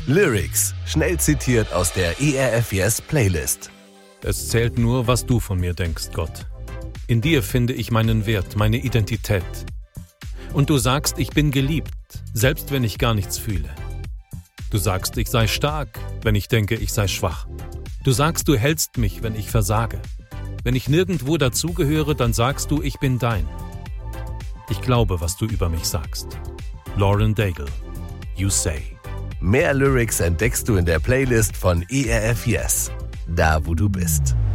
Lyrics, schnell zitiert aus der ERF Yes Playlist. Es zählt nur, was du von mir denkst, Gott. In dir finde ich meinen Wert, meine Identität. Und du sagst, ich bin geliebt, selbst wenn ich gar nichts fühle. Du sagst, ich sei stark, wenn ich denke, ich sei schwach. Du sagst, du hältst mich, wenn ich versage. Wenn ich nirgendwo dazugehöre, dann sagst du, ich bin dein. Ich glaube, was du über mich sagst. Lauren Daigle, You Say. Mehr Lyrics entdeckst du in der Playlist von ERF Yes, da wo du bist.